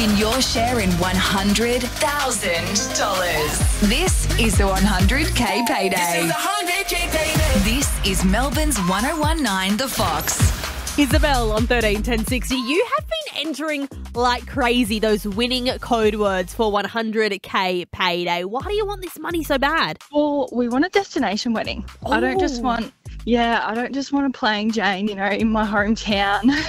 Win your share in $100,000. This is the 100K payday. This is the 100K payday. This is Melbourne's 1019 The Fox. Isabel on 131060. You have been entering like crazy those winning code words for 100K payday. Why do you want this money so bad? Well, we want a destination wedding. I don't just want a plain Jane, in my hometown.